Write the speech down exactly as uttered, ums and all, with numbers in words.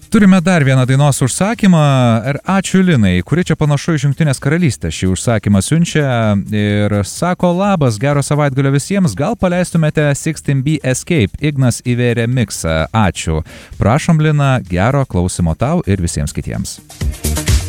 Turime dar vieną dainos užsakymą ir ačiū Linai, kuri čia panašu iš Jungtinės karalystės šį užsakymą siunčia ir sako labas, gero savaitgalio visiems, gal paleistumėte šešiolika B Escape, Ignas įvėrė miksą, ačiū. Prašom Lina, gero klausimo tau ir visiems kitiems.